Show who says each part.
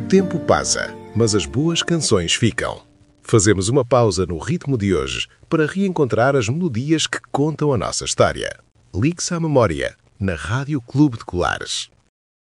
Speaker 1: tempo passa, mas as boas canções ficam. Fazemos uma pausa no ritmo de hoje para reencontrar as melodias que contam a nossa história. Ligue-se à memória, na Rádio Clube de Colares.